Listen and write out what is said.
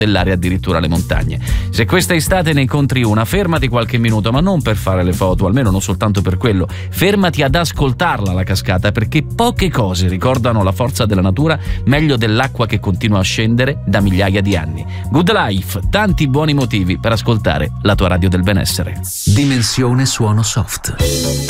dell'area, addirittura le montagne. Se questa estate ne incontri una, fermati qualche minuto, ma non per fare le foto, almeno non soltanto per quello, fermati ad ascoltarla la cascata, perché poche cose ricordano la forza della natura meglio dell'acqua che continua a scendere da migliaia di anni. Good Life, tanti buoni motivi per ascoltare la tua radio del benessere. Dimensione suono soft.